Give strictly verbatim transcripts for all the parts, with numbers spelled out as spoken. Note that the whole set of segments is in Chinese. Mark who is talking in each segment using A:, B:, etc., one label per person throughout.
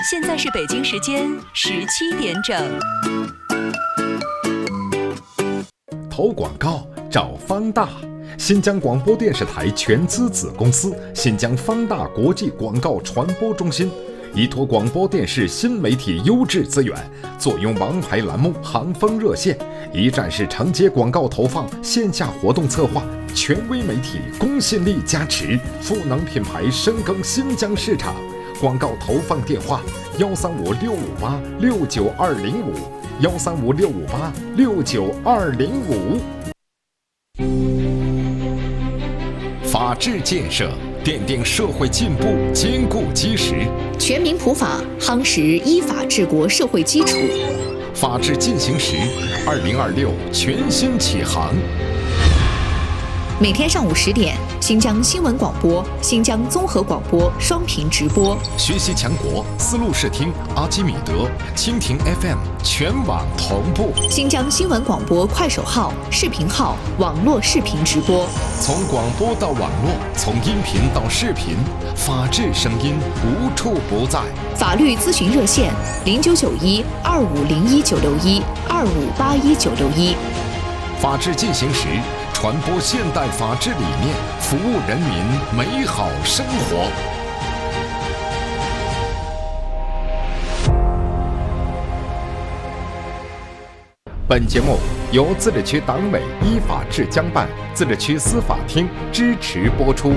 A: 现在是北京时间十七点整。
B: 投广告找方大，新疆广播电视台全资子公司新疆方大国际广告传播中心，依托广播电视新媒体优质资源，坐拥王牌栏目行风热线，一站式承接广告投放、线下活动策划，权威媒体公信力加持，赋能品牌深耕新疆市场。广告投放电话：幺三五六五八六九二零五，幺三五六五八六九二零五。法治建设奠定社会进步坚固基石，
C: 全民普法夯实依法治国社会基础。
B: 法治进行时，二零二六全新启航。
C: 每天上午十点，新疆新闻广播、新疆综合广播双频直播。
B: 学习强国，丝路视听、阿基米德、蜻蜓 F M 全网同步。
C: 新疆新闻广播快手号、视频号网络视频直播。
B: 从广播到网络，从音频到视频，法治声音无处不在。
C: 法律咨询热线：零九九一二五零一九六一二五八一九六一。
B: 法治进行时，传播现代法治理念，服务人民美好生活。本节目由自治区党委依法治疆办、自治区司法厅支持播出。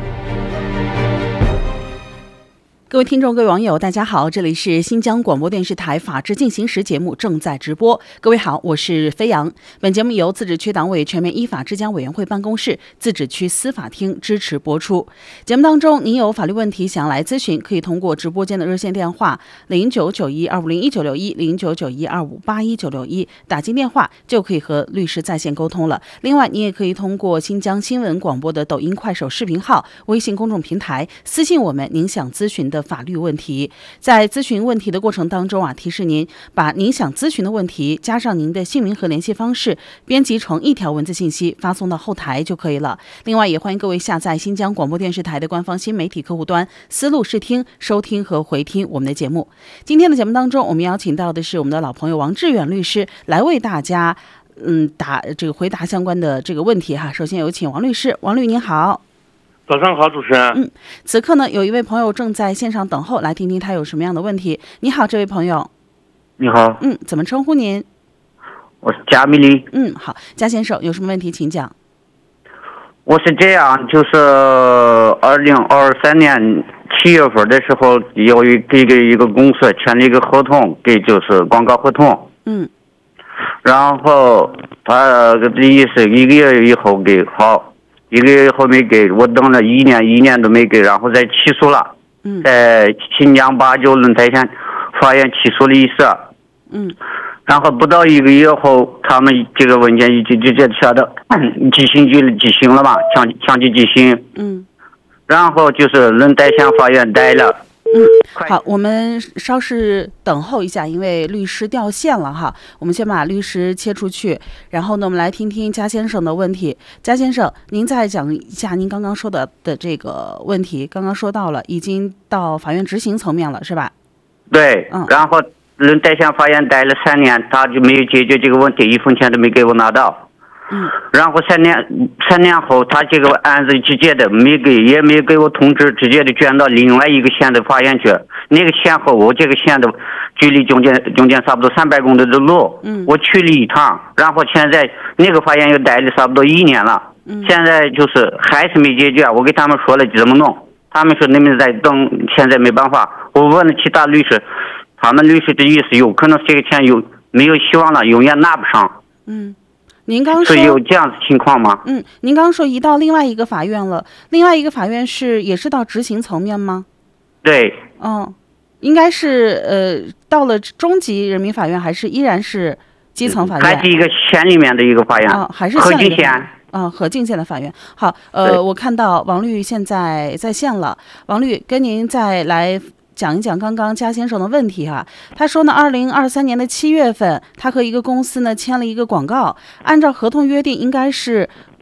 D: 各位听众，各位网友，大家好，这里是新疆广播电视台法治进行时节目正在直播。各位好，我是飞扬。本节目由自治区党委全面依法治疆委员会办公室、自治区司法厅支持播出。节目当中，您有法律问题想要来咨询，可以通过直播间的热线电话零九九一二五零一九六一、零九九一二五八一九六一打进电话，就可以和律师在线沟通了。另外，你也可以通过新疆新闻广播的抖音、快手视频号、微信公众平台私信我们您想咨询的法律问题。在咨询问题的过程当中啊，提示您把您想咨询的问题加上您的姓名和联系方式，编辑成一条文字信息发送到后台就可以了。另外，也欢迎各位下载新疆广播电视台的官方新媒体客户端思路视听，收听和回听我们的节目。今天的节目当中，我们邀请到的是我们的老朋友王志远律师来为大家嗯答这个回答相关的这个问题哈。首先有请王律师。王律您好。
E: 早上好，主持人。
D: 嗯，此刻呢，有一位朋友正在线上等候，来听听他有什么样的问题。你好，这位朋友。
E: 你好。
D: 嗯，怎么称呼您？
E: 我是加米利。
D: 嗯，好，加先生，有什么问题请讲。
E: 我是这样，就是二零二三年七月份的时候，有一给给一个公司签了一个合同，给就是广告合同。
D: 嗯。
E: 然后他的意思一个月以后给好。一个月以后没给，我等了一年，一年都没给，然后再起诉了。
D: 嗯，
E: 在新疆八九轮台县法院起诉了一次。
D: 嗯，
E: 然后不到一个月后，他们这个文件已经直接下的执行局执行了嘛，强强制执行。
D: 嗯，
E: 然后就是轮台县法院逮了。
D: 嗯，好，我们稍事等候一下，因为律师掉线了哈。我们先把律师切出去，然后呢，我们来听听加先生的问题。加先生，您再讲一下您刚刚说的的这个问题。刚刚说到了，已经到法院执行层面了，是吧？
E: 对，嗯。然后轮台县法院待了三年，他就没有解决这个问题，一分钱都没给我拿到。
D: 嗯，
E: 然后三年三年后，他这个案子直接的没给，也没给我通知，直接的卷到另外一个县的法院去。那个县和我这个县的距离中间中间差不多三百公里的路。
D: 嗯，
E: 我去了一趟，然后现在那个法院又待了差不多一年了。
D: 嗯，
E: 现在就是还是没解决。我给他们说了怎么弄，他们说你们在等，现在没办法。我问了其他律师，他们律师的意思有可能这个钱有没有希望了，永远拿不上。
D: 嗯。您刚说
E: 是有这样的情况吗？
D: 嗯，您刚说移到另外一个法院了，另外一个法院是也是到执行层面吗？
E: 对。
D: 嗯，应该是呃到了中级人民法院，还是依然是基层法院？
E: 还是一个县里面的一个法院？
D: 啊、哦，还是
E: 河静县。
D: 啊，河静县的法院。好，呃，我看到王律现在在线了，王律跟您再来讲一讲刚刚加先生的问题哈。他说呢，二零二三年的七月份，他和一个公司呢签了一个广告，按照合同约定，应该是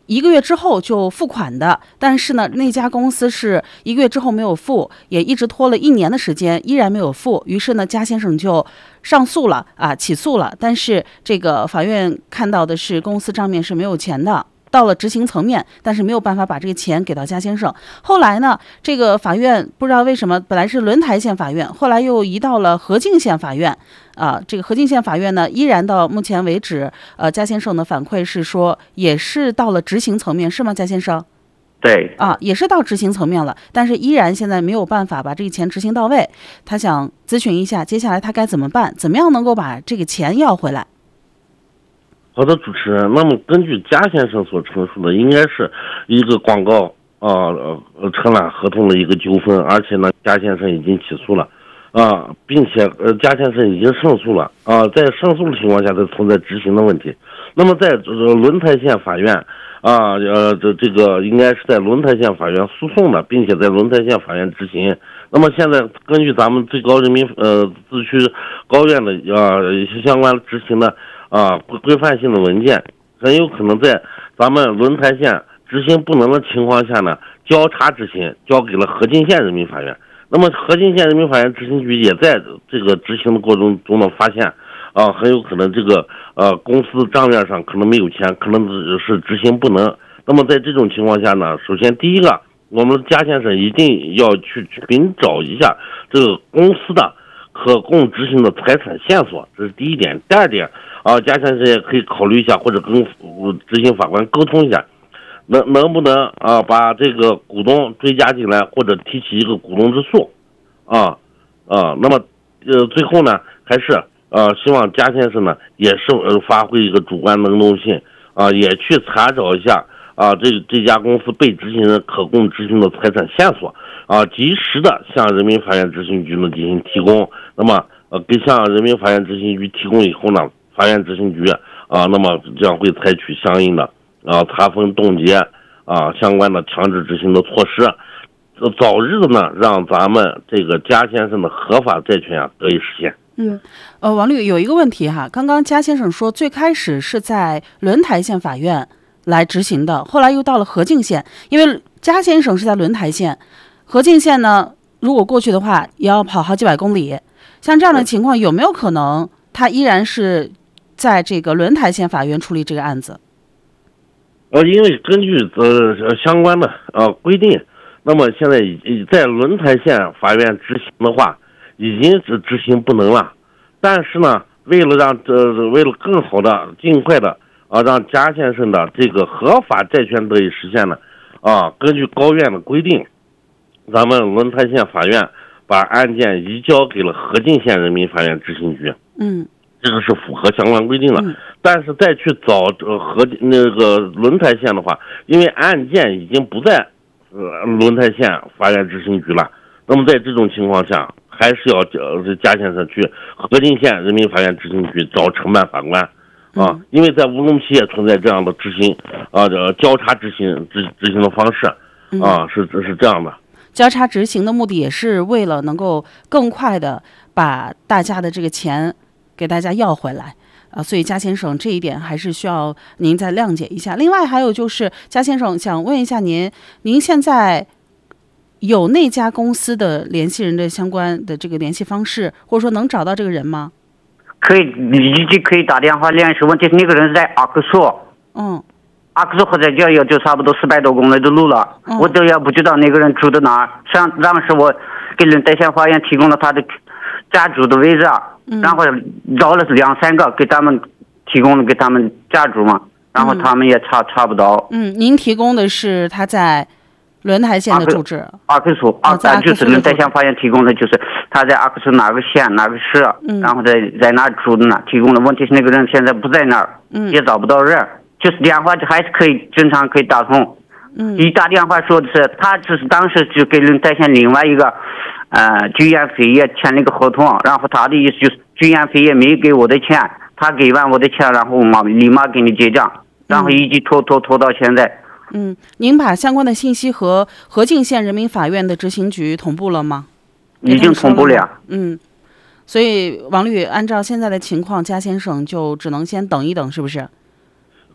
D: 一个月之后就付款的，但是呢，那家公司是一个月之后没有付，也一直拖了一年的时间，依然没有付。于是呢，加先生就上诉了啊，起诉了。但是这个法院看到的是公司账面是没有钱的。到了执行层面，但是没有办法把这个钱给到加先生。后来呢，这个法院不知道为什么，本来是轮台县法院，后来又移到了河静县法院。啊、呃，这个河静县法院呢，依然到目前为止，呃，加先生的反馈是说，也是到了执行层面，是吗？加先生？
E: 对。
D: 啊，也是到执行层面了，但是依然现在没有办法把这个钱执行到位。他想咨询一下，接下来他该怎么办？怎么样能够把这个钱要回来？
F: 好的，主持人。那么根据加先生所陈述的，应该是一个广告啊呃承揽合同的一个纠纷，而且呢，加先生已经起诉了啊，并且呃加先生已经胜诉了啊，在胜诉的情况下，才存在执行的问题。那么在呃轮台县法院啊呃这这个应该是在轮台县法院诉讼的，并且在轮台县法院执行。那么现在根据咱们最高人民呃自区高院的呃相关执行的。啊，规范性的文件很有可能在咱们轮台县执行不能的情况下呢，交叉执行，交给了河静县人民法院。那么河静县人民法院执行局也在这个执行的过程中呢，发现啊，很有可能这个呃公司账面上可能没有钱，可能是执行不能。那么在这种情况下呢，首先第一个，我们加先生一定要去寻找一下这个公司的可供执行的财产线索，这是第一点。第二点。啊，加先生也可以考虑一下，或者跟执行法官沟通一下，能能不能啊把这个股东追加进来，或者提起一个股东之诉，啊啊，那么呃最后呢，还是呃希望加先生呢也是呃发挥一个主观能动性啊，也去查找一下啊这这家公司被执行人可供执行的财产线索啊，及时的向人民法院执行局呢进行提供。那么呃给向人民法院执行局提供以后呢，法院执行局啊，那么将会采取相应的啊查封冻结啊相关的强制执行的措施，早日的呢让咱们这个加先生的合法债权啊得以实现。
D: 嗯，呃，王律有一个问题哈，刚刚加先生说最开始是在轮台县法院来执行的，后来又到了河静县，因为加先生是在轮台县，河静县呢，如果过去的话也要跑好几百公里，像这样的情况有没有可能他依然是在这个轮台县法院处理这个案子？
F: 呃，因为根据呃相关的呃规定，那么现在已在轮台县法院执行的话，已经是执行不能了。但是呢，为了让呃为了更好的、尽快的啊让加先生的这个合法债权得以实现呢，啊，根据高院的规定，咱们轮台县法院把案件移交给了河静县人民法院执行局。
D: 嗯。
F: 这个是符合相关规定的，
D: 嗯、
F: 但是再去找呃和那个轮台县的话，因为案件已经不在呃轮台县法院执行局了，那么在这种情况下，还是要呃加先生去河静县人民法院执行局找承办法官啊，
D: 嗯、
F: 因为在乌鲁木齐也存在这样的执行啊呃交叉执行执执行的方式啊，是是这样的。
D: 交叉执行的目的也是为了能够更快的把大家的这个钱给大家要回来啊，所以加先生这一点还是需要您再谅解一下。另外还有就是加先生想问一下您，您现在有那家公司的联系人的相关的这个联系方式，或者说能找到这个人吗？
E: 可以立即可以打电话联系，问题是那个人在阿克苏。
D: 嗯。
E: 阿克苏和在这也就差不多四百多公里的路了，
D: 嗯、
E: 我都也不知道那个人住在哪儿。上当时我给轮台县法院提供了他的家住的位置，嗯、然后找了两三个给他们提供了给他们家住嘛，然后他们也查、嗯、查不到。
D: 嗯，您提供的是他在轮台县的住址。
E: 阿克苏，阿克苏就是轮台县法院提供的，就是他在阿克苏哪个县哪个市，嗯、然后在在哪住的呢？提供的问题是那个人现在不在那儿，嗯、也找不到人。就是电话还是可以正常可以打通，嗯，一打电话说的是他就是当时就给轮台县另外一个呃居延飞也签了一个合同，然后他的意思就是居延飞也没给我的钱，他给完我的钱，然后我马立马给你结账，然后一直拖拖拖到现在。
D: 嗯，您把相关的信息和河静县人民法院的执行局同步了吗？
E: 已经同步了。
D: 嗯，所以王律按照现在的情况，加先生就只能先等一等，是不是？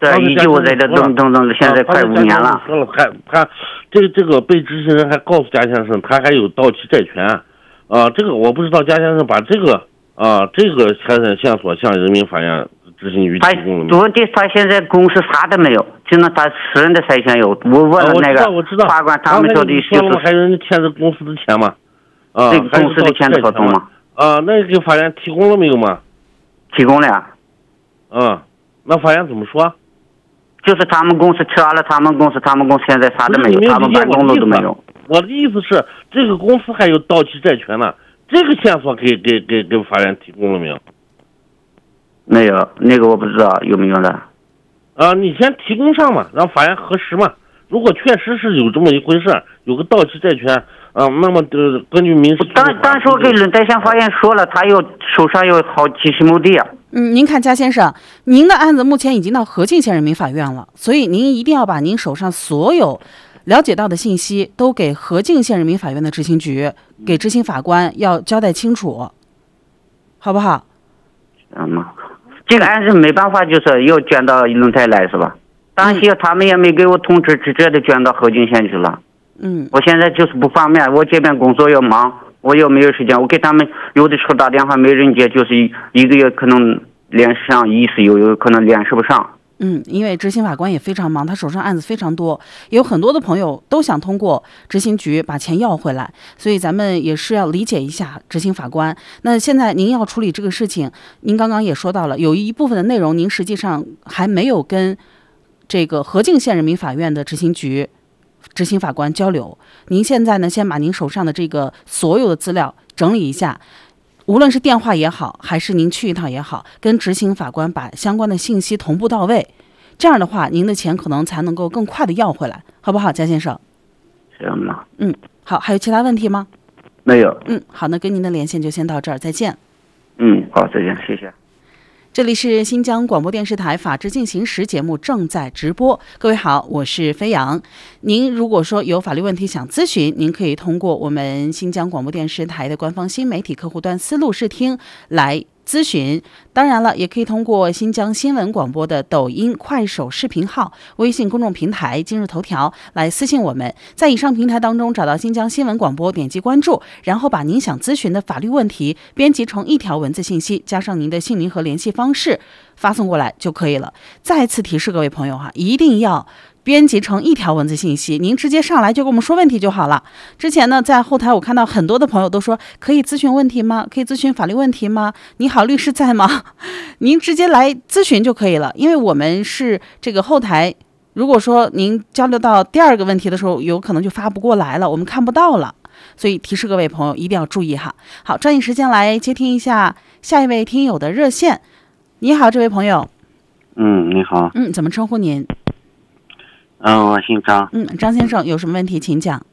E: 对，一九在这等等等，现在快五年了。
F: 说了，还他这个这个被执行人还告诉贾先生，他还有到期债权啊。这个我不知道贾先生把这个啊这个线索向人民法院执行局提供了没有？
E: 问题他现在公司啥都没有，就那他私人的财产有。我问了那个法官，他们说的就是
F: 还有人欠着公司的钱吗？啊，
E: 这个公司的钱的合同吗？
F: 啊，那给法院提供了没有吗？
E: 提供了呀。
F: 嗯，那法院怎么说？
E: 就是他们公司吃完了，他们公司他们公司现在啥都没有，他们办公楼都没有。
F: 我的意思是，这个公司还有到期债权呢，这个线索给给给给法院提供了没有？
E: 没有，那个我不知道有没有的。
F: 啊，你先提供上嘛，让法院核实嘛。如果确实是有这么一回事，有个到期债权啊，那么呃，根据民事。
E: 当当时我给轮代县法院说了，他有手上有好几十亩地啊。
D: 嗯，您看，贾先生，您的案子目前已经到和静县人民法院了，所以您一定要把您手上所有了解到的信息都给和静县人民法院的执行局，给执行法官要交代清楚，好不好？
E: 嗯，这个案子没办法，就是要卷到轮台来是吧？当时他们也没给我通知，直接就卷到和静县去了。
D: 嗯，
E: 我现在就是不方便，我这边工作要忙。我又没有时间，我给他们有的时候打电话没人接，就是一一个月可能联系上一次，有有可能联系不上。
D: 嗯，因为执行法官也非常忙，他手上案子非常多，也有很多的朋友都想通过执行局把钱要回来，所以咱们也是要理解一下执行法官。那现在您要处理这个事情，您刚刚也说到了，有一部分的内容您实际上还没有跟这个和静县人民法院的执行局执行法官交流。您现在呢，先把您手上的这个所有的资料整理一下，无论是电话也好，还是您去一趟也好，跟执行法官把相关的信息同步到位，这样的话，您的钱可能才能够更快的要回来，好不好，贾先生？
E: 行吗？
D: 嗯，好，还有其他问题吗？
E: 没有。
D: 嗯，好，那跟您的连线就先到这儿，再见。
E: 嗯，好，再见，谢谢。
D: 这里是新疆广播电视台法治进行时节目正在直播，各位好，我是飞扬。您如果说有法律问题想咨询，您可以通过我们新疆广播电视台的官方新媒体客户端思路视听来咨询，当然了，也可以通过新疆新闻广播的抖音、快手视频号、微信公众平台、今日头条来私信我们，在以上平台当中找到新疆新闻广播，点击关注，然后把您想咨询的法律问题编辑成一条文字信息，加上您的姓名和联系方式发送过来就可以了。再次提示各位朋友哈，一定要编辑成一条文字信息，您直接上来就跟我们说问题就好了。之前呢，在后台我看到很多的朋友都说，可以咨询问题吗？可以咨询法律问题吗？你好，律师在吗？您直接来咨询就可以了，因为我们是这个后台，如果说您交流到第二个问题的时候，有可能就发不过来了，我们看不到了，所以提示各位朋友一定要注意哈。好，抓紧时间来接听一下下一位听友的热线。你好，这位朋友。
E: 嗯，你好。
D: 嗯，怎么称呼您？
E: 嗯，我姓张。
D: 嗯，张先生有什么问题请讲。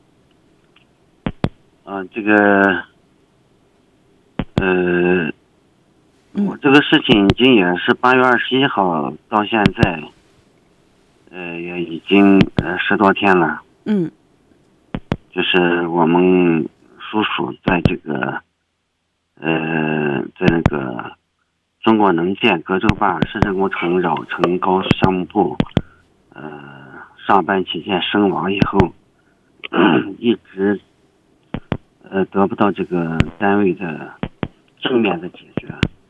E: 啊，这个，呃，我这个事情已经也是八月二十一号到现在，呃，也已经呃十多天了。
D: 嗯。
E: 就是我们叔叔在这个，呃，在那个中国能建葛洲坝深圳工程绕城高速项目部，呃。上班期间身亡以后，一直呃得不到这个单位的正面的解决。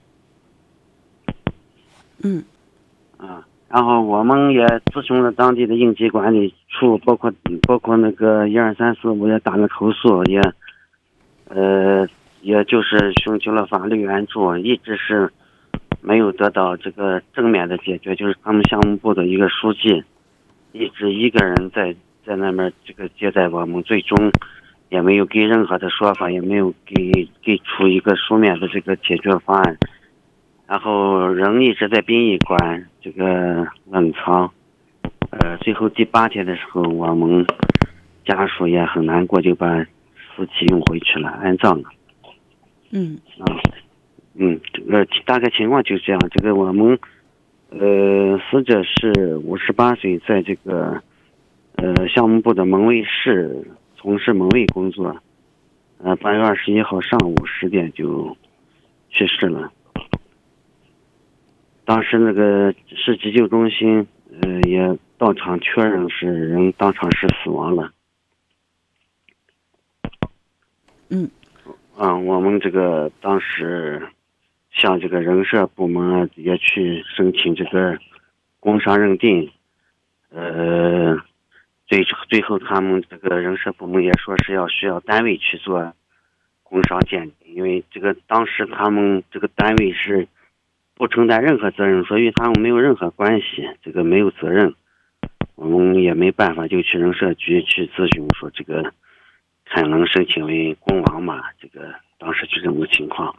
D: 嗯。
E: 啊，然后我们也咨询了当地的应急管理处，包括包括那个一二三四，我也打了投诉，也呃也就是寻求了法律援助，一直是没有得到这个正面的解决，就是他们项目部的一个书记。一直一个人在在那边这个接待我们，最终也没有给任何的说法，也没有给给出一个书面的这个解决方案，然后人一直在殡仪馆这个冷藏，呃，最后第八天的时候，我们家属也很难过，就把尸体运回去了，安葬了。
D: 嗯
E: 啊，嗯，这个大概情况就这样。这个我们。呃，死者是五十八岁，在这个呃项目部的门卫室从事门卫工作。呃，八月二十一号上午十点就去世了。当时那个市急救中心
G: 呃，也到场确认是人当场是死亡了。
D: 嗯，
G: 啊，我们这个当时向这个人社部门也去申请这个工伤认定，呃，最最后他们这个人社部门也说是要需要单位去做工伤鉴定，因为这个当时他们这个单位是不承担任何责任，所以他们没有任何关系，这个没有责任，我们也没办法，就去人社局去咨询说这个看能申请为工亡嘛，这个当时就这么个情况。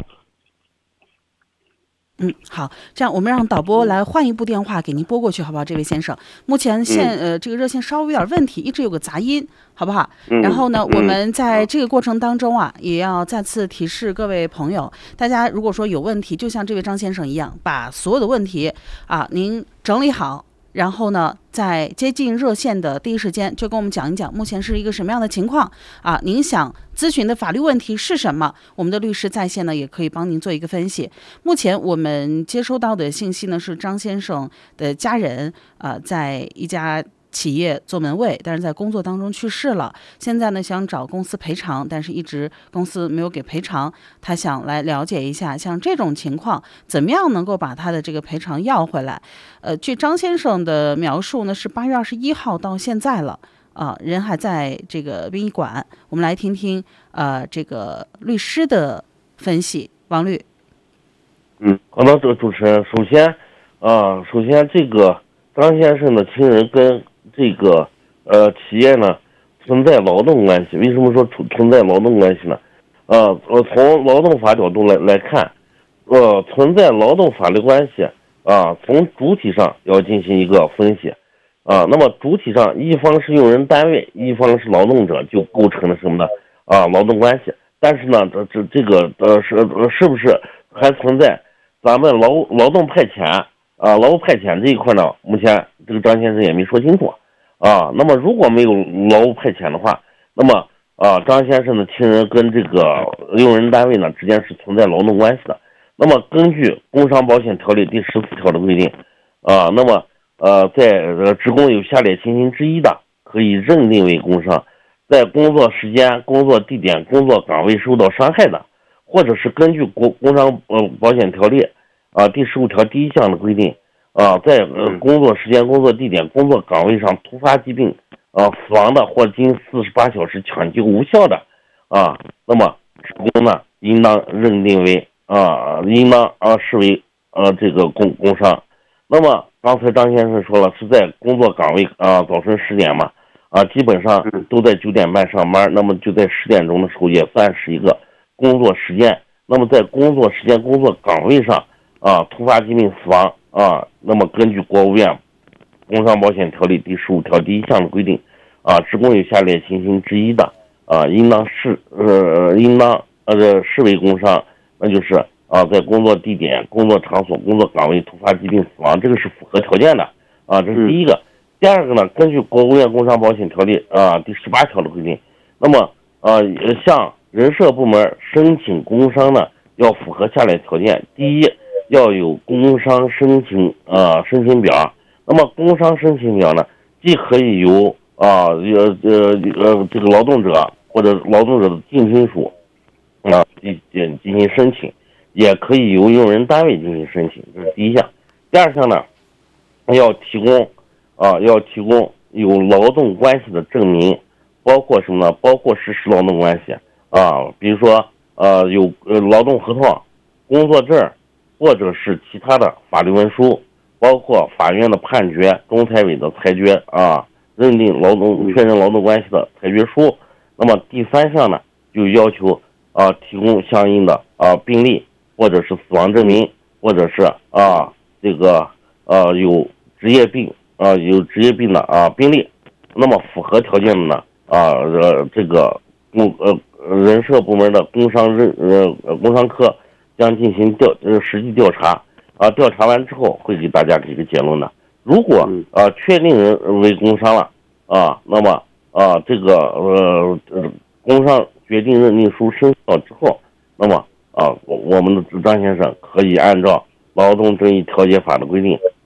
D: 嗯，好，这样我们让导播来换一部电话给您拨过去，好不好？这位先生，目前线、嗯、呃这个热线稍微有点问题，一直有个杂音，好不好？
G: 嗯、
D: 然后呢，
G: 嗯、
D: 我们在这个过程当中啊，也要再次提示各位朋友，大家如果说有问题，就像这位张先生一样，把所有的问题啊您整理好。然后呢，在接近热线的第一时间，就跟我们讲一讲目前是一个什么样的情况啊？您想咨询的法律问题是什么？我们的律师在线呢，也可以帮您做一个分析。目前我们接收到的信息呢，是张先生的家人呃，在一家企业做门卫，但是在工作当中去世了。现在呢，想找公司赔偿，但是一直公司没有给赔偿。他想来了解一下，像这种情况，怎么样能够把他的这个赔偿要回来？呃，据张先生的描述呢，是八月二十一号到现在了，啊、呃，人还在这个殡仪馆。我们来听听呃这个律师的分析，王律。
F: 嗯，好的，这个主持人，首先啊、呃，首先这个张先生的亲人跟这个呃企业呢存在劳动关系。为什么说存存在劳动关系呢？呃，呃从劳动法角度来来看，呃存在劳动法律关系啊，从主体上要进行一个分析啊。那么主体上一方是用人单位，一方是劳动者，就构成了什么呢？啊，劳动关系。但是呢，这这这个呃是是不是还存在咱们劳劳动派遣啊，劳务派遣这一块呢？目前这个张先生也没说清楚。啊，那么如果没有劳务派遣的话，那么啊，张先生的亲人跟这个用人单位呢之间是存在劳动关系的。那么根据工伤保险条例第十四条的规定，啊，那么呃，在呃职工有下列情形之一的，可以认定为工伤：在工作时间、工作地点、工作岗位受到伤害的，或者是根据工工伤呃保险条例啊第十五条第一项的规定。啊，在呃工作时间、工作地点、工作岗位上突发疾病，啊死亡的，或经四十八小时抢救无效的，啊，那么职工呢，应当认定为啊，应当啊视为呃这个工工伤。那么刚才张先生说了，是在工作岗位啊，早晨十点嘛，啊，基本上都在九点半上班，那么就在十点钟的时候也算是一个工作时间。那么在工作时间、工作岗位上啊，突发疾病死亡。啊，那么根据国务院工伤保险条例第十五条第一项的规定，啊，职工有下列情形之一的，啊，应当视呃应当呃视为工伤，那就是啊，在工作地点、工作场所、工作岗位突发疾病死亡，这个是符合条件的，啊，这是第一个。第二个呢，根据国务院工伤保险条例啊第十八条的规定，那么啊向人社部门申请工伤呢，要符合下列条件：第一，要有工伤申请呃申请表。那么工伤申请表呢，既可以由啊呃呃呃这个劳动者或者劳动者的近亲属啊进进进行申请，也可以由用人单位进行申请，这是第一项。第二项呢，要提供啊要提供有劳动关系的证明，包括什么呢？包括实施劳动关系啊，比如说呃有呃劳动合同、工作证，或者是其他的法律文书，包括法院的判决、中财委的裁决啊，认定劳动确认劳动关系的裁决书。那么第三项呢，就要求啊提供相应的啊病历，或者是死亡证明，或者是啊这个呃有职业病啊有职业病的啊病历。那么符合条件的呢啊呃这个工呃人社部门的工伤认呃工伤科将进行调呃实际调查啊，调查完之后会给大家给个结论的。如果啊确定人为工伤了啊，那么啊这个呃呃工伤决定认定书生效之后，那么啊我我们的张先生可以按照劳动争议调解法的规定啊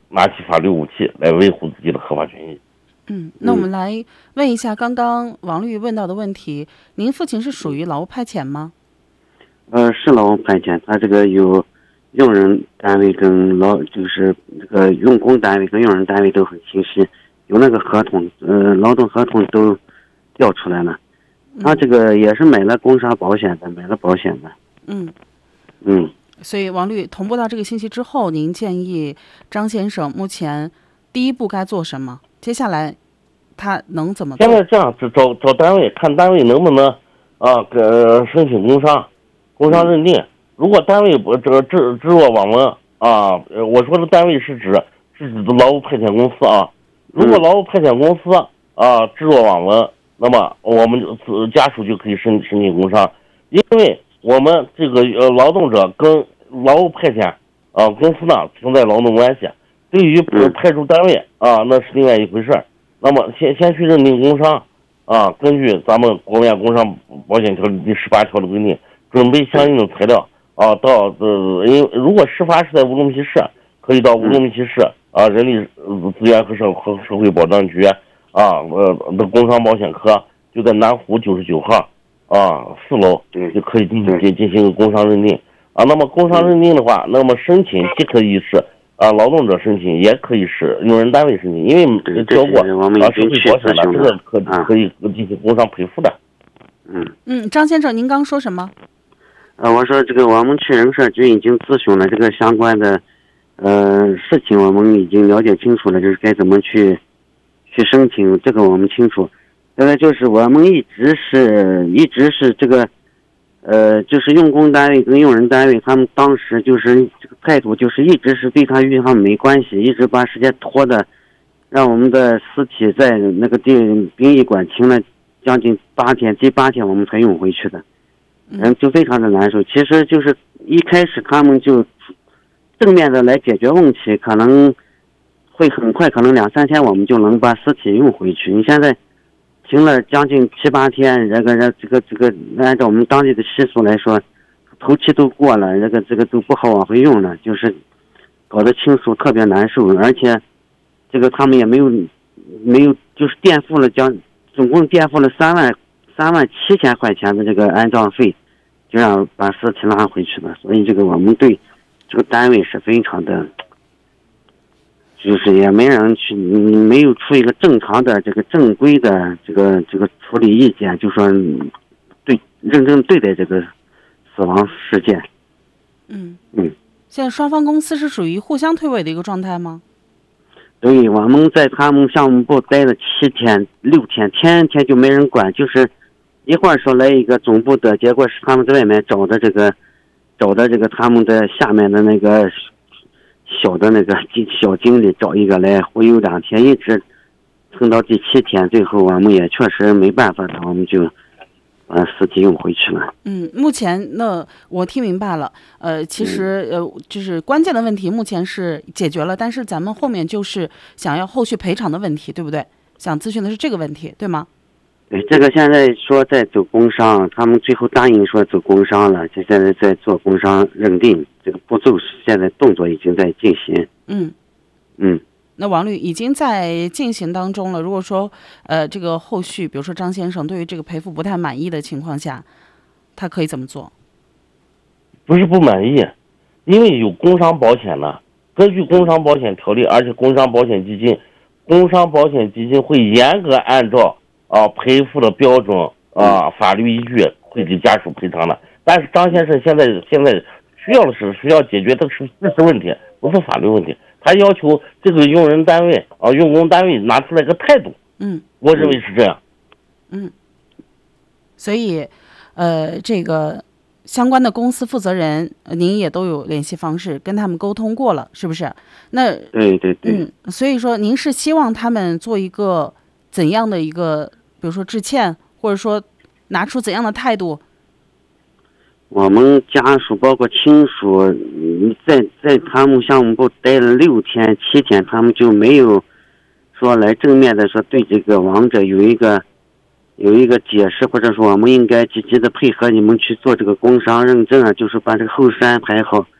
F: 拿起法律武器来维护自己的合法权益。
D: 嗯，那我们来问一下刚刚王律问到的问题，您父亲是属于劳务派遣吗？
G: 呃，是劳务派遣，他这个有用人单位跟劳，就是这个用工单位跟用人单位都很清晰，有那个合同，呃，劳动合同都调出来了。他这个也是买了工伤保险的，买了保险的。
D: 嗯
G: 嗯。
D: 所以王律同步到这个信息之后，您建议张先生目前第一步该做什么？接下来他能怎么做？
F: 现在这样子找找单位，看单位能不能啊给申请工伤，工伤认定。如果单位不这个置置若罔闻啊，我说的单位是指是指的劳务派遣公司啊。如果劳务派遣公司啊置若罔闻，那么我们家属就可以申申请工伤，因为我们这个呃劳动者跟劳务派遣啊公司呢存在劳动关系。对于派驻单位啊，那是另外一回事。那么先先去认定工伤啊，根据咱们国务院工伤保险条例第十八条的规定，准备相应的材料啊，到呃，因为如果事发是在乌鲁木齐市，可以到乌鲁木齐市啊人力资源和社和社会保障局啊呃的工伤保险科，就在南湖九十九号啊四楼就可以进行进行工伤认定啊。那么工伤认定的话，那么申请既可以是啊，劳动者申请也可以是用人单位申请，因为交过啊社会保险的，这个可可以进行工伤赔付的。
G: 嗯
D: 嗯，张先生，您刚说什么？
G: 呃，我说这个我们去人社局已经咨询了这个相关的呃事情，我们已经了解清楚了，就是该怎么去去申请，这个我们清楚。这个就是我们一直是一直是这个。呃，就是用工单位跟用人单位，他们当时就是这个态度，就是一直是对他与他们没关系，一直把时间拖的，让我们的尸体在那个殡殡仪馆停了将近八天，第八天我们才运回去的，嗯，就非常的难受。其实就是一开始他们就正面的来解决问题，可能会很快，可能两三天我们就能把尸体运回去。你现在停了将近七八天，这个这个这个按照我们当地的习俗来说，头七都过了，这个这个都不好往回用了，就是搞得亲属特别难受，而且这个他们也没有没有就是垫付了将总共垫付了三万三万七千块钱的这个安葬费，就让把尸体拉回去了。所以这个我们对这个单位是非常的。就是也没人去，没有出一个正常的这个正规的这个这个处理意见，就说对认真对待这个死亡事件。
D: 嗯
G: 嗯，
D: 现在双方公司是属于互相推诿的一个状态吗？
G: 对，我们在他们项目部待了七天六天，天天就没人管，就是一会儿说来一个总部的，结果是他们在外面找的这个找的这个他们的下面的那个。小的那个小经理找一个来忽悠两天，一直撑到第七天，最后我们也确实没办法了，我们就把尸体运回去了。
D: 嗯，目前那我听明白了，呃，其实呃就是关键的问题目前是解决了，但是咱们后面就是想要后续赔偿的问题，对不对？想咨询的是这个问题，对吗？
G: 对，这个现在说在走工伤，他们最后答应说走工伤了，就现在在做工伤认定，这个步骤现在动作已经在进行。
D: 嗯
G: 嗯，
D: 那王律已经在进行当中了。如果说呃这个后续，比如说张先生对于这个赔付不太满意的情况下，他可以怎么做？
F: 不是不满意，因为有工伤保险呢，根据工伤保险条例，而且工伤保险基金，工伤保险基金会严格按照。啊，赔付的标准啊，法律依据会给家属赔偿的。但是张先生现在现在需要的是需要解决的是事实问题，不是法律问题。他要求这个用人单位啊，用工单位拿出来个态度。
D: 嗯，
F: 我认为是这样。
D: 嗯，所以，呃，这个相关的公司负责人，呃、您也都有联系方式，跟他们沟通过了，是不是？那
G: 对对对。
D: 嗯，所以说您是希望他们做一个怎样的一个？比如说致歉，或者说拿出怎样的态度？
G: 我们家属包括亲属，在在他们项目部待了六天七天，他们就没有说来正面的说对这个亡者有一个有一个解释，或者说我们应该积极的配合你们去做这个工伤认证啊，就是把这个后事安排好。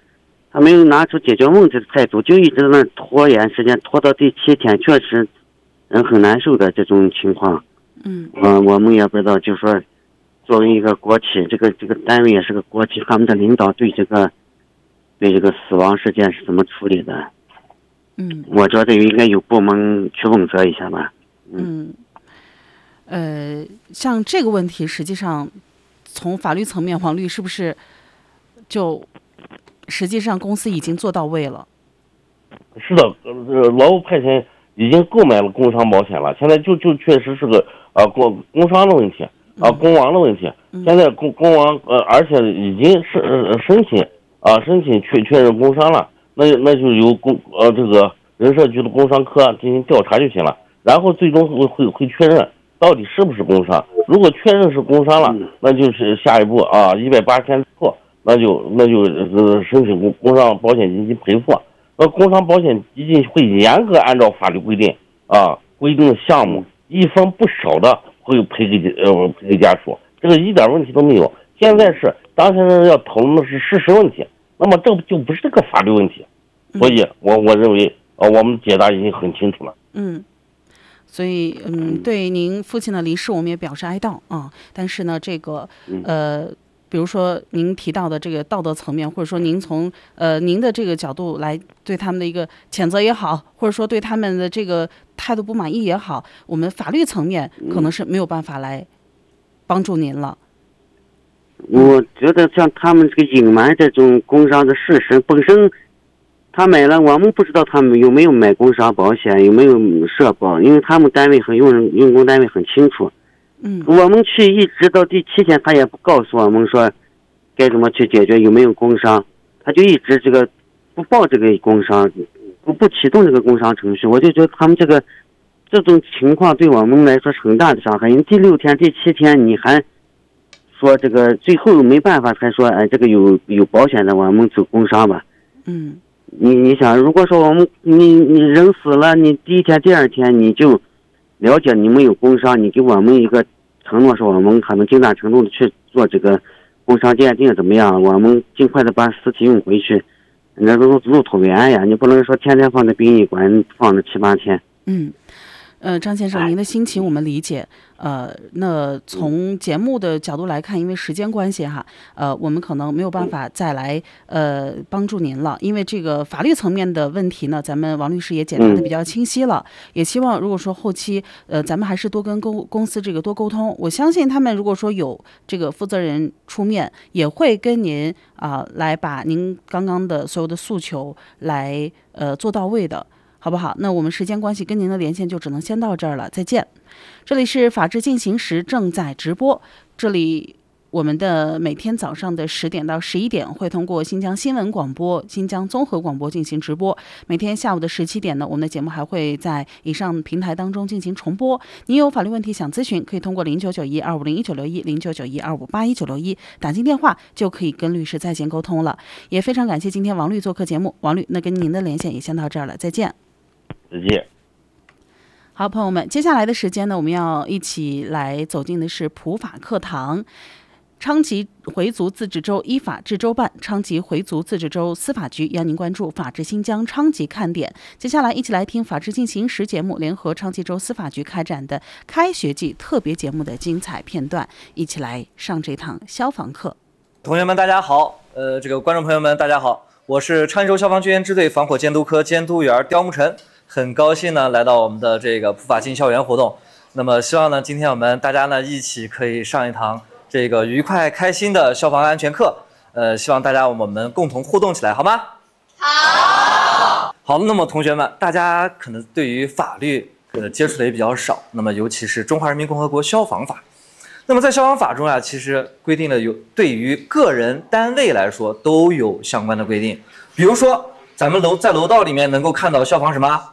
G: 他没有拿出解决问题的态度，就一直在那拖延时间，拖到第七天，确实人很难受的这种情况。
D: 嗯，
G: 呃，我们也不知道，就说作为一个国企，这个这个单位也是个国企，他们的领导对这个对这个死亡事件是怎么处理的？
D: 嗯，
G: 我觉得应该有部门去问责一下吧。
D: 嗯，呃，像这个问题，实际上从法律层面，王律是不是就实际上公司已经做到位了？
F: 是的，呃，劳务派遣已经购买了工伤保险了，现在就就确实是个呃工工伤的问题啊、呃，工亡的问题。现在工工亡呃，而且已经是、呃、申请啊、呃、申请确确认工伤了，那那就由工呃这个人社局的工伤科进行调查就行了，然后最终会会会确认到底是不是工伤。如果确认是工伤了，那就是下一步啊一百八十天之后，那就那就呃申请工工伤保险基金赔付。那工伤保险基金会严格按照法律规定啊规定的项目，一分不少的会赔给呃赔给家属，这个一点问题都没有。现在是当事人要讨论的是事实问题，那么这就不是这个法律问题，所以我我认为啊我们解答已经很清楚了。
D: 嗯。所以，嗯，对您父亲的离世，我们也表示哀悼啊。但是呢，这个，呃，比如说您提到的这个道德层面，或者说您从呃您的这个角度来对他们的一个谴责也好，或者说对他们的这个态度不满意也好，我们法律层面可能是没有办法来帮助您了。
G: 我觉得像他们这个隐瞒这种工伤的事实本身。他买了，我们不知道他们有没有买工伤保险，有没有社保，因为他们单位和用人用工单位很清楚。
D: 嗯，
G: 我们去一直到第七天，他也不告诉我们说该怎么去解决有没有工伤，他就一直这个不报这个工伤，不不启动这个工伤程序。我就觉得他们这个这种情况对我们来说是很大的伤害。因为第六天、第七天你还说这个最后没办法才说，哎，这个有有保险的，我们走工伤吧。
D: 嗯。
G: 你你想，如果说我们你你人死了，你第一天第二天你就了解你们有工伤，你给我们一个承诺，说我们可能尽大程度的去做这个工伤鉴定怎么样？我们尽快的把尸体运回去，那都路途为安呀，你不能说天天放在殡仪馆放了七八天。
D: 嗯。呃，张先生，您的心情我们理解。呃，那从节目的角度来看，因为时间关系哈，呃，我们可能没有办法再来呃帮助您了，因为这个法律层面的问题呢，咱们王律师也解答的比较清晰了。也希望如果说后期呃，咱们还是多跟公公司这个多沟通，我相信他们如果说有这个负责人出面，也会跟您啊、呃、来把您刚刚的所有的诉求来呃做到位的。好不好？那我们时间关系，跟您的连线就只能先到这儿了，再见。这里是法治进行时正在直播，这里我们的每天早上的十点到十一点会通过新疆新闻广播、新疆综合广播进行直播。每天下午的十七点呢，我们的节目还会在以上平台当中进行重播。您有法律问题想咨询，可以通过零九九一二五零一九六一、零九九一二五八一九六一打进电话，就可以跟律师在线沟通了。也非常感谢今天王律做客节目，王律，那跟您的连线也先到这儿了，再见。
F: 再见。
D: 好，朋友们，接下来的时间呢，我们要一起来走进的是普法课堂。昌吉回族自治州依法治州办、昌吉回族自治州司法局邀您关注法治新疆昌吉看点。接下来一起来听法治进行时节目联合昌吉州司法局开展的开学季特别节目的精彩片段，一起来上这堂消防课。
H: 同学们大家好，呃，这个观众朋友们大家好，我是昌吉州消防局支队防火监督科监督员刁木晨。很高兴呢来到我们的这个普法进校园活动，那么希望呢今天我们大家呢一起可以上一堂这个愉快开心的消防安全课，呃，希望大家我们共同互动起来，好吗？好。好，那么同学们，大家可能对于法律呃接触的也比较少，那么尤其是中华人民共和国消防法，那么在消防法中啊，其实规定的有对于个人单位来说都有相关的规定，比如说咱们楼在楼道里面能够看到消防什么？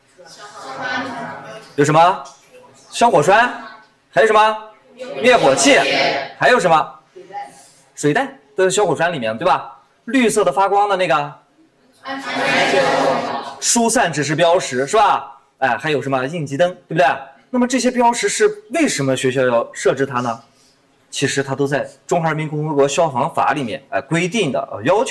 H: 有什么？消火栓，还有什么？灭火器，还有什么？水袋都在消火栓里面，对吧？绿色的发光的那个，疏散指示标识是吧？哎，还有什么应急灯，对不对？那么这些标识是为什么学校要设置它呢？其实它都在中华人民共和国消防法里面哎规定的呃要求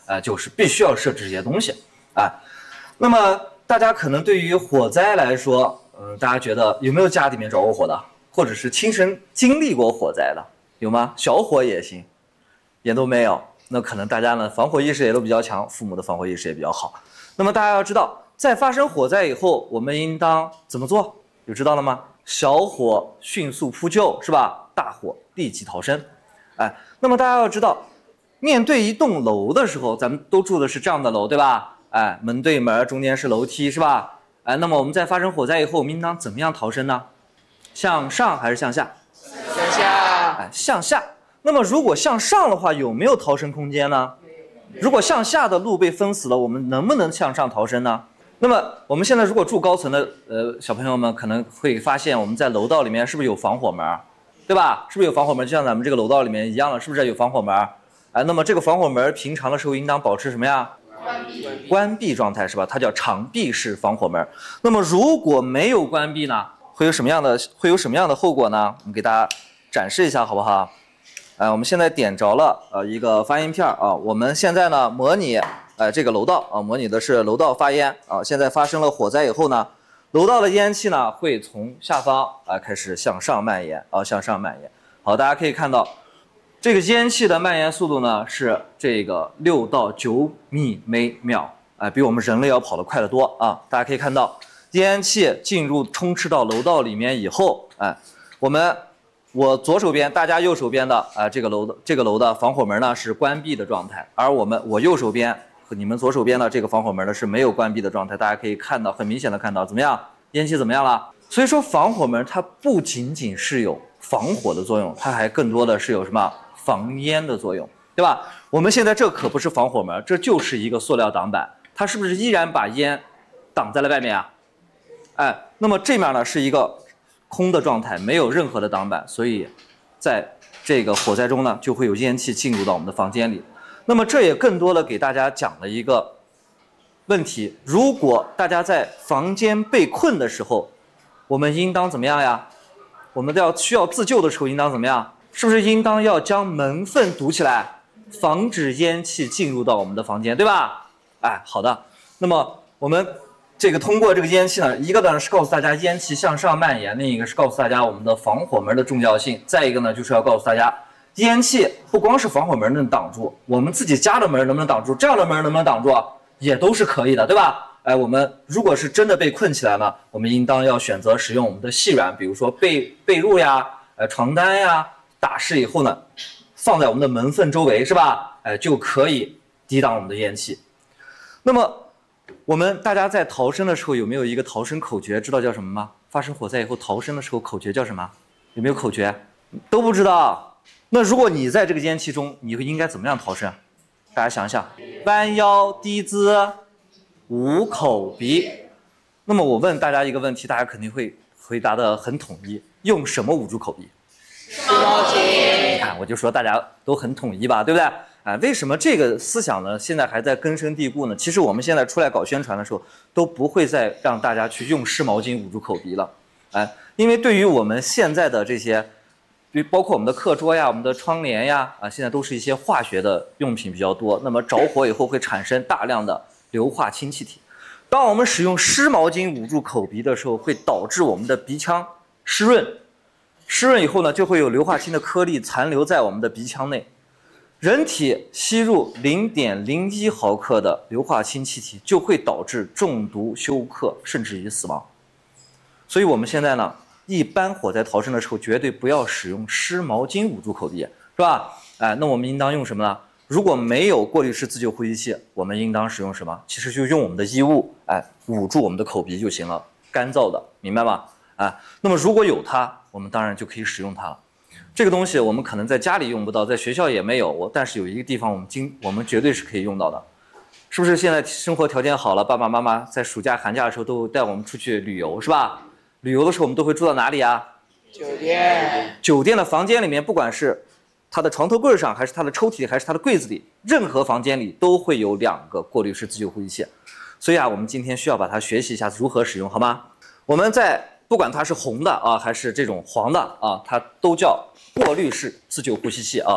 H: 呃，就是必须要设置这些东西，啊、呃，那么大家可能对于火灾来说，嗯、呃，大家觉得有没有家里面着过火的，或者是亲身经历过火灾的，有吗？小火也行，也都没有，那可能大家呢防火意识也都比较强，父母的防火意识也比较好。那么大家要知道，在发生火灾以后，我们应当怎么做？有知道了吗？小火迅速扑救，是吧？大火立即逃生。哎，那么大家要知道，面对一栋楼的时候，咱们都住的是这样的楼，对吧？哎，门对门，中间是楼梯，是吧？哎，那么我们在发生火灾以后，我们应当怎么样逃生呢？向上还是向下？
I: 向下。
H: 哎，向下。那么如果向上的话，有没有逃生空间呢？如果向下的路被封死了，我们能不能向上逃生呢？那么我们现在如果住高层的呃小朋友们可能会发现，我们在楼道里面是不是有防火门，对吧？是不是有防火门？就像咱们这个楼道里面一样了，是不是有防火门？哎，那么这个防火门平常的时候应当保持什么呀？
I: 关闭。
H: 关闭状态是吧？它叫长闭式防火门。那么如果没有关闭呢，会有什么样的会有什么样的后果呢？我们给大家展示一下好不好？哎，我们现在点着了呃一个发烟片啊，我们现在呢模拟哎这个楼道啊，模拟的是楼道发烟啊。现在发生了火灾以后呢，楼道的烟气呢会从下方啊开始向上蔓延啊，向上蔓延。好，大家可以看到，这个烟气的蔓延速度呢是这个六到九米每秒，哎，比我们人类要跑得快得多啊。大家可以看到，烟气进入充斥到楼道里面以后，哎，我们。我左手边，大家右手边的啊、呃，这个楼的这个楼的防火门呢是关闭的状态，而我们我右手边和你们左手边的这个防火门呢是没有关闭的状态。大家可以看到，很明显的看到，怎么样？烟气怎么样了？所以说，防火门它不仅仅是有防火的作用，它还更多的是有什么防烟的作用，对吧？我们现在这可不是防火门，这就是一个塑料挡板，它是不是依然把烟挡在了外面啊？哎，那么这面呢是一个空的状态，没有任何的挡板，所以在这个火灾中呢，就会有烟气进入到我们的房间里。那么这也更多的给大家讲了一个问题：如果大家在房间被困的时候，我们应当怎么样呀？我们要需要自救的时候，应当怎么样？是不是应当要将门缝堵起来，防止烟气进入到我们的房间，对吧？哎，好的。那么我们这个通过这个烟气呢，一个呢是告诉大家烟气向上蔓延，另一个是告诉大家我们的防火门的重要性，再一个呢就是要告诉大家，烟气不光是防火门能挡住，我们自己家的门能不能挡住，这样的门能不能挡住啊，也都是可以的，对吧？哎，我们如果是真的被困起来了，我们应当要选择使用我们的细软，比如说被被褥呀、呃床单呀，打湿以后呢，放在我们的门缝周围，是吧？哎，就可以抵挡我们的烟气。那么我们大家在逃生的时候有没有一个逃生口诀？知道叫什么吗？发生火灾以后逃生的时候口诀叫什么？有没有口诀？都不知道。那如果你在这个烟气中，你会应该怎么样逃生？大家想想，弯腰低姿，捂口鼻。那么我问大家一个问题，大家肯定会回答得很统一，用什么捂住口鼻？
I: 湿毛巾。
H: 你看，我就说大家都很统一吧，对不对？哎，为什么这个思想呢现在还在根深蒂固呢？其实我们现在出来搞宣传的时候，都不会再让大家去用湿毛巾捂住口鼻了。哎，因为对于我们现在的这些，比包括我们的课桌呀、我们的窗帘呀，啊，现在都是一些化学的用品比较多。那么着火以后会产生大量的硫化氢气体。当我们使用湿毛巾捂住口鼻的时候，会导致我们的鼻腔湿润，湿润以后呢，就会有硫化氢的颗粒残留在我们的鼻腔内。人体吸入 零点零一 毫克的硫化氢气体，就会导致中毒、休克，甚至于死亡。所以我们现在呢，一般火灾逃生的时候，绝对不要使用湿毛巾捂住口鼻，是吧？哎，那我们应当用什么呢？如果没有过滤式自救呼吸器，我们应当使用什么？其实就用我们的衣物，哎，捂住我们的口鼻就行了，干燥的，明白吗？哎，那么如果有它，我们当然就可以使用它了。这个东西我们可能在家里用不到，在学校也没有，我但是有一个地方我们经我们绝对是可以用到的，是不是？现在生活条件好了，爸爸妈妈在暑假寒假的时候都带我们出去旅游，是吧？旅游的时候我们都会住到哪里啊？
I: 酒店。
H: 酒店的房间里面，不管是它的床头柜上，还是它的抽屉里，还是它的柜子里，任何房间里都会有两个过滤式自救呼吸器。所以啊，我们今天需要把它学习一下如何使用，好吗？我们在不管它是红的啊，还是这种黄的啊，它都叫过滤式自救呼吸器啊。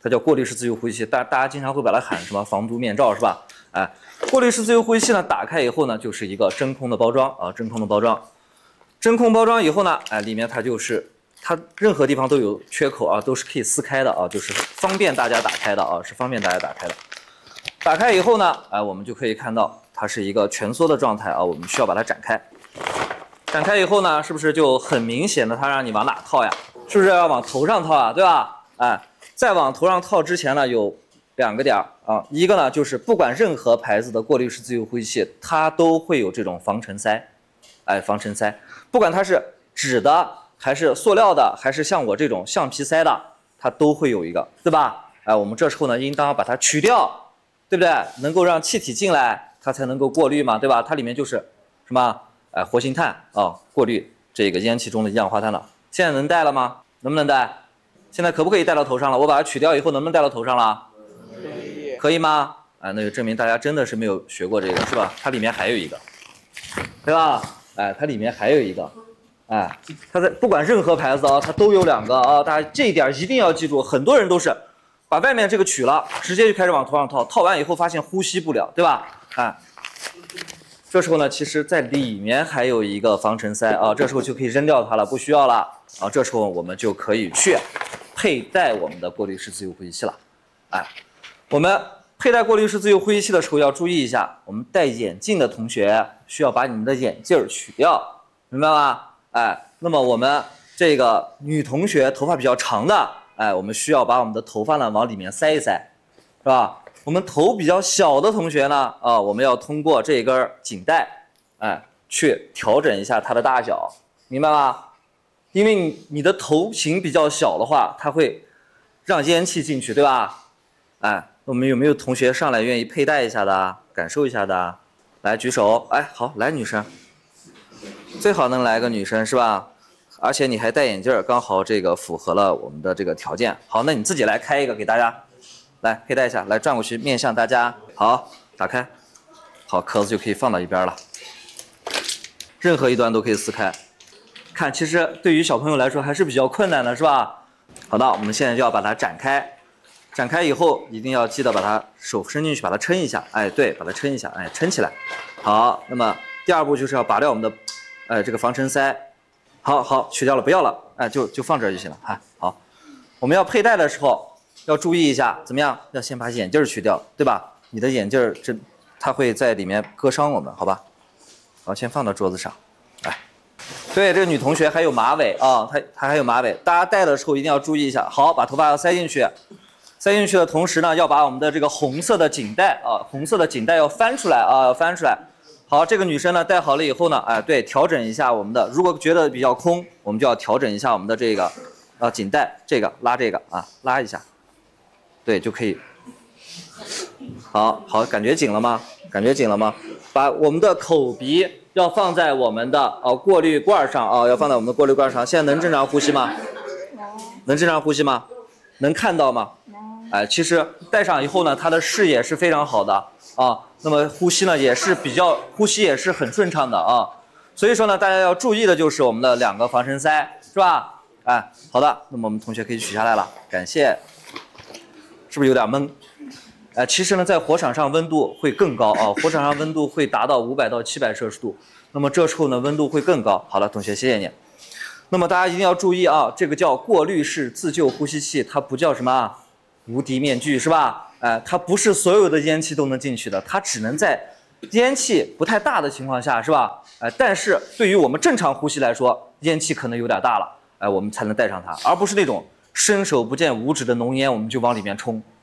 H: 它叫过滤式自由呼吸器，大大家经常会把它喊什么防毒面罩是吧？哎，过滤式自由呼吸器呢，打开以后呢，就是一个真空的包装啊，真空的包装，真空包装以后呢，哎，里面它就是它任何地方都有缺口啊，都是可以撕开的啊，就是方便大家打开的啊，是方便大家打开的。打开以后呢，哎，我们就可以看到它是一个蜷缩的状态啊，我们需要把它展开。展开以后呢，是不是就很明显的它让你往哪套呀？是不是要往头上套啊？对吧？哎。在往头上套之前呢，有两个点啊，一个呢就是不管任何牌子的过滤式自由呼吸器，它都会有这种防尘塞，哎，防尘塞，不管它是纸的还是塑料的，还是像我这种橡皮塞的，它都会有一个，对吧？哎，我们这时候呢，应当把它取掉，对不对？能够让气体进来，它才能够过滤嘛，对吧？它里面就是什么？哎，活性炭啊，过滤这个烟气中的一氧化碳了。现在能戴了吗？能不能戴？现在可不可以戴到头上了？我把它取掉以后，能不能戴到头上了？
I: 可以，
H: 可以吗？啊，那就证明大家真的是没有学过这个，是吧？它里面还有一个，对吧？哎，它里面还有一个，哎，它在不管任何牌子啊，它都有两个啊，大家这一点一定要记住。很多人都是把外面这个取了，直接就开始往头上套，套完以后发现呼吸不了，对吧？哎，这时候呢，其实在里面还有一个防尘塞啊，这时候就可以扔掉它了，不需要了啊。这时候我们就可以去佩戴我们的过滤式自由呼吸器了，哎，我们佩戴过滤式自由呼吸器的时候要注意一下，我们戴眼镜的同学需要把你们的眼镜取掉，明白吗？哎，那么我们这个女同学头发比较长的，哎，我们需要把我们的头发呢往里面塞一塞，是吧？我们头比较小的同学呢，啊，我们要通过这根颈带，哎，去调整一下它的大小，明白吗？因为你你的头型比较小的话，它会让烟气进去，对吧？哎，我们有没有同学上来愿意佩戴一下的，感受一下的？来举手，哎，好，来女生，最好能来个女生是吧？而且你还戴眼镜，刚好这个符合了我们的这个条件。好，那你自己来开一个给大家，来佩戴一下，来转过去面向大家。好，打开，好，壳子就可以放到一边了，任何一端都可以撕开。看，其实对于小朋友来说还是比较困难的，是吧？好的，我们现在就要把它展开，展开以后一定要记得把它手伸进去，把它撑一下，哎，对，把它撑一下，哎，撑起来。好，那么第二步就是要拔掉我们的，哎，这个防尘塞。好好，取掉了，不要了，哎，就就放这儿就行了，哎，好。我们要佩戴的时候要注意一下，怎么样？要先把眼镜取掉，对吧？你的眼镜这它会在里面割伤我们，好吧？好，先放到桌子上，哎。对，这个女同学还有马尾啊，她她还有马尾，大家戴的时候一定要注意一下。好，把头发要塞进去，塞进去的同时呢，要把我们的这个红色的颈带啊，红色的颈带要翻出来啊，要翻出来。好，这个女生呢戴好了以后呢，哎，对，调整一下我们的，如果觉得比较空，我们就要调整一下我们的这个啊颈带，这个拉这个啊，拉一下，对，就可以。好好，感觉紧了吗？感觉紧了吗？把我们的口鼻要放在我们的呃过滤罐上啊，要放在我们的过滤罐上。现在能正常呼吸吗？能正常呼吸吗？能看到吗？哎，其实戴上以后呢，它的视野是非常好的啊。那么呼吸呢也是比较，呼吸也是很顺畅的啊。所以说呢，大家要注意的就是我们的两个防尘塞，是吧？哎，好的，那么我们同学可以取下来了，感谢。是不是有点闷？哎，其实呢，在火场上温度会更高啊，火场上温度会达到五百到七百摄氏度，那么这时候呢，温度会更高。好了，同学，谢谢你。那么大家一定要注意啊，这个叫过滤式自救呼吸器，它不叫什么啊无敌面具，是吧？哎，它不是所有的烟气都能进去的，它只能在烟气不太大的情况下，是吧？哎，但是对于我们正常呼吸来说，烟气可能有点大了，哎，我们才能带上它，而不是那种伸手不见五指的浓烟，我们就往里面冲，